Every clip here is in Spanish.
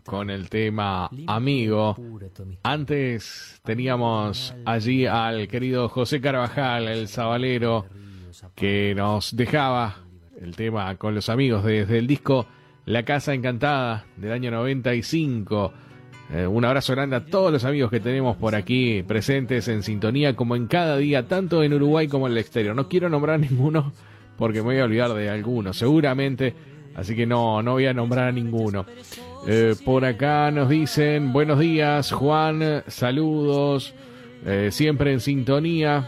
con el tema Amigo. Antes teníamos allí al querido José Carvajal, el sabalero, que nos dejaba el tema con los amigos desde el disco La Casa Encantada del año 95. Un abrazo grande a todos los amigos que tenemos por aquí presentes en sintonía como en cada día, tanto en Uruguay como en el exterior. No quiero nombrar ninguno porque me voy a olvidar de alguno seguramente, así que no voy a nombrar a ninguno. Por acá nos dicen buenos días Juan, saludos, siempre en sintonía.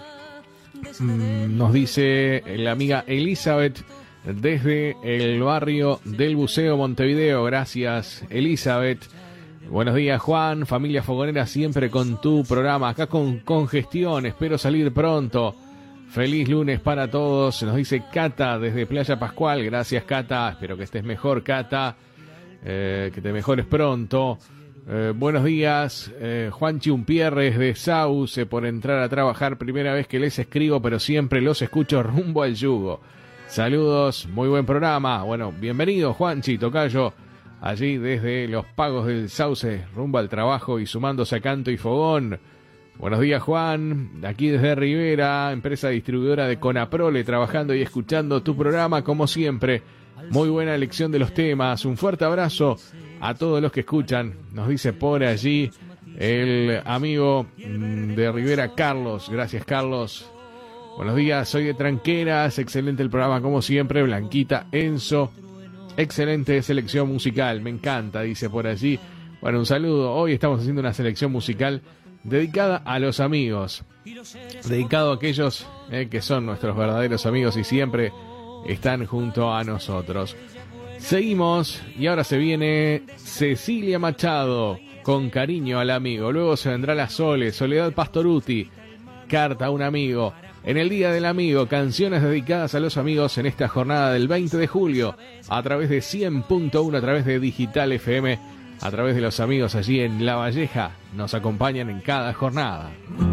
Nos dice la amiga Elizabeth desde el barrio del Buceo, Montevideo. Gracias, Elizabeth. Buenos días, Juan, familia fogonera, siempre con tu programa, acá con congestión, espero salir pronto. Feliz lunes para todos, nos dice Cata desde Playa Pascual. Gracias, Cata, espero que estés mejor, Cata, que te mejores pronto. Buenos días, Juanchi Umpierres de Sauce, por entrar a trabajar, primera vez que les escribo, pero siempre los escucho rumbo al yugo. Saludos, muy buen programa. Bueno, bienvenido, Juanchi, tocayo, allí desde los Pagos del Sauce, rumbo al trabajo y sumándose a Canto y Fogón. Buenos días, Juan, aquí desde Rivera, empresa distribuidora de Conaprole, trabajando y escuchando tu programa como siempre. Muy buena elección de los temas, un fuerte abrazo a todos los que escuchan, nos dice por allí el amigo de Rivera, Carlos. Gracias, Carlos. Buenos días, soy de Tranqueras, excelente el programa como siempre. Blanquita, Enzo, excelente selección musical, me encanta, dice por allí. Bueno, un saludo, hoy estamos haciendo una selección musical dedicada a los amigos, dedicado a aquellos que son nuestros verdaderos amigos y siempre están junto a nosotros. Seguimos y ahora se viene Cecilia Machado con Cariño al Amigo. Luego se vendrá La Sole, Soledad Pastoruti, Carta a un Amigo. En el Día del Amigo, canciones dedicadas a los amigos en esta jornada del 20 de julio a través de 100.1, a través de Digital FM, a través de los amigos allí en La Valleja. Nos acompañan en cada jornada.